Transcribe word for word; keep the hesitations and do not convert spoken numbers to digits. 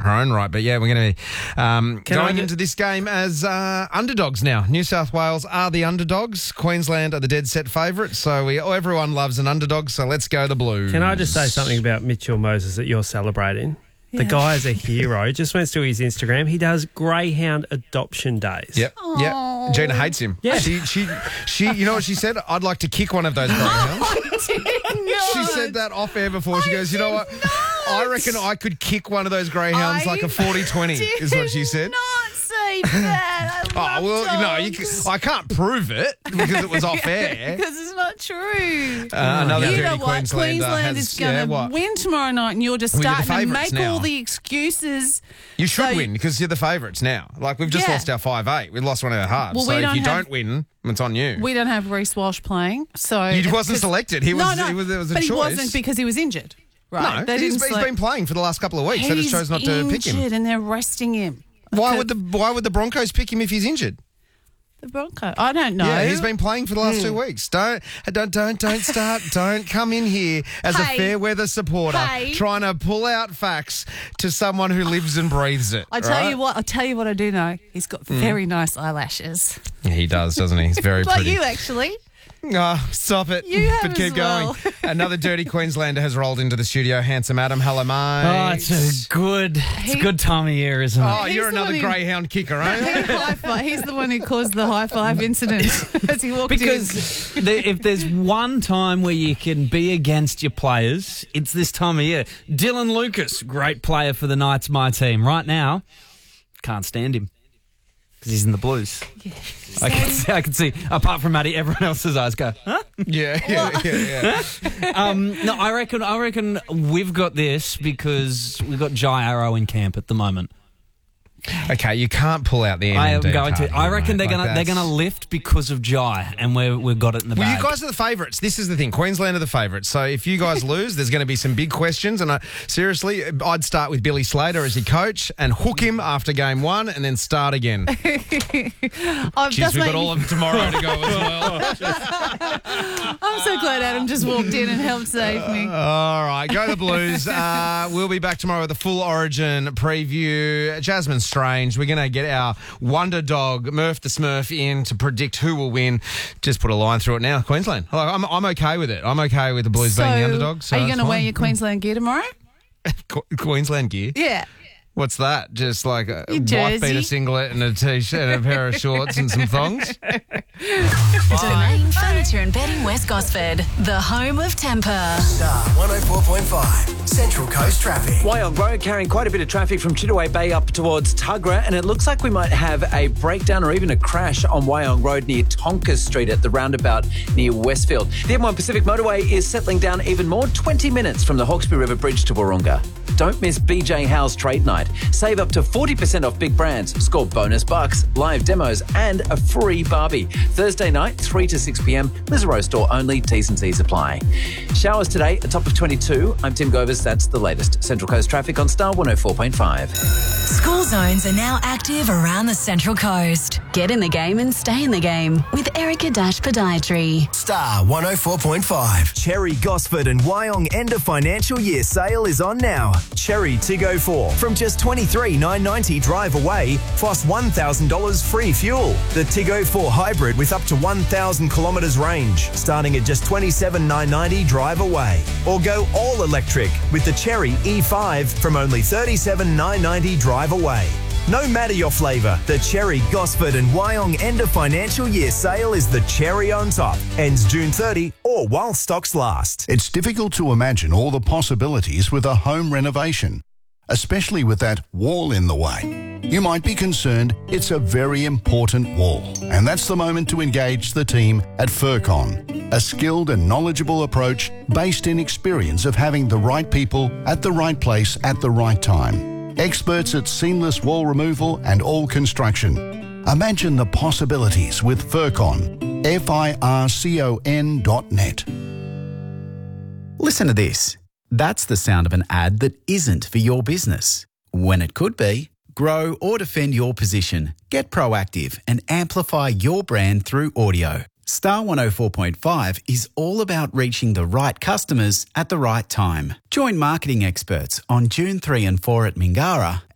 her own right. But, yeah, we're going to be um, going get- into this game as uh, underdogs now. New South Wales are the underdogs. Queensland are the dead set favourites. So we everyone loves an underdog, so let's go the Blues. Can I just say something about Mitchell Moses that you're celebrating? The Yeah. guy is a hero. Just went to his Instagram. He does greyhound adoption days. Yep, yep. Gina hates him. Yeah. She, she, she. You know what she said? I'd like to kick one of those greyhounds. She said that off air before. She goes, you know what? I reckon I could kick one of those greyhounds I like a forty twenty, is what she said. Not say that. I Oh, love well, no, you dogs. can, I can't prove it because it was off air. Because it's not true. Uh, another you dirty know what? Queenslander Queensland has, is going to yeah, what? win tomorrow night, and you're just Well, you're the starting to favourites make now. all the excuses. You should So- win because you're the favourites now. Like, we've just Yeah. lost our five eight. We've lost one of our halves. Well, so we if don't you have- don't win, it's on you. We don't have Reece Walsh playing, so He wasn't 'cause- selected. He was- no, no, he was- it was a but he choice. wasn't because he was injured. Right? no, They he's, didn't he's select- been playing for the last couple of weeks. They just He's chose not to pick him. injured and they're resting him. Why Okay. would the Why would the Broncos pick him if he's injured? The Bronco? I don't know. Yeah, he's been playing for the last two Hmm. weeks. Don't don't don't don't start. Don't come in here as a Hey. fair weather supporter Hey. trying to pull out facts to someone who lives and breathes it. I tell right? you what. I tell you what. I do know. He's got very nice eyelashes. He does, doesn't he? He's very Like pretty. you, actually. Oh, stop it. You have but keep as well. going. Another dirty Queenslander has rolled into the studio. Handsome Adam. Hello, mate. Oh, it's a good, it's a He- good time of year, isn't it? Oh, He's you're the another one who- greyhound kicker, aren't He you? high five. He's the one who caused the high five incident as he walked in. Because the, if there's one time where you can be against your players, it's this time of year. Dylan Lucas, great player for the Knights, my team. Right now, can't stand him because he's in the Blues. I can see, I can see, apart from Matty, everyone else's eyes go, huh? yeah, yeah, yeah, yeah. Um, no, I reckon, I reckon we've got this because we've got Jai Arrow in camp at the moment. Okay, you can't pull out the M I and D am going card to. I here, reckon mate. they're Like, gonna they're that's- gonna lift because of Jai, and we we've got it in the Well, bag. you guys are the favourites. This is the thing. Queensland are the favourites. So if you guys lose, there's going to be some big questions. And I, seriously, I'd start with Billy Slater as your coach and hook him after game one and then start again. I've Jeez, just we've made got all me- of tomorrow to go as well. I'm so glad Adam just walked in and helped save me. All right, go the Blues. Uh, we'll be back tomorrow with a full Origin preview. Jasmine Strange, we're going to get our wonder dog, Murph the Smurf, in to predict who will win. Just put a line through it now. Queensland. Like, I'm, I'm okay with it. I'm okay with the Blues So, being the underdogs. So are you that's going to wear fine. your Queensland gear tomorrow? Que- Queensland gear? Yeah. What's that? Just like a Your wife beater jersey. singlet and a t-shirt and a pair of shorts and some thongs? Domain Furniture and Bedding West Gosford, the home of temper. Star one oh four point five, Central Coast Traffic. Wyong Road carrying quite a bit of traffic from Chittaway Bay up towards Tuggerah, and it looks like we might have a breakdown or even a crash on Wyong Road near Tonker Street at the roundabout near Westfield. The M one Pacific Motorway is settling down even more, twenty minutes from the Hawkesbury River Bridge to Wahroonga. Don't miss B J Howe's Trade Night. Save up to forty percent off big brands, score bonus bucks, live demos, and a free Barbie. Thursday night, three to six p.m, Lizaro store only, T's and C's apply. Showers today, a top of twenty-two. I'm Tim Govers, that's the latest. Central Coast Traffic on Star one oh four point five. School zones are now active around the Central Coast. Get in the game and stay in the game with Erica Dash Podiatry. Star one oh four point five. Cherry Gosford and Wyong end of financial year sale is on now. Cherry Tiggo four from just twenty-three thousand nine hundred ninety drive away plus one thousand dollars free fuel. The Tiggo four hybrid with up to one thousand kilometres range starting at just twenty-seven thousand nine hundred ninety drive away. Or go all electric with the Cherry E five from only thirty-seven thousand nine hundred ninety drive away. No matter your flavour, the Cherry Gosford and Wyong end of financial year sale is the cherry on top. Ends June thirtieth or while stocks last. It's difficult to imagine all the possibilities with a home renovation, especially with that wall in the way. You might be concerned it's a very important wall, and that's the moment to engage the team at Furcon, a skilled and knowledgeable approach based in experience of having the right people at the right place at the right time. Experts at seamless wall removal and all construction. Imagine the possibilities with Furcon, F I R C O N dot net. Listen to this. That's the sound of an ad that isn't for your business, when it could be. Grow or defend your position. Get proactive and amplify your brand through audio. Star one oh four point five is all about reaching the right customers at the right time. Join marketing experts on June third and fourth at Mingara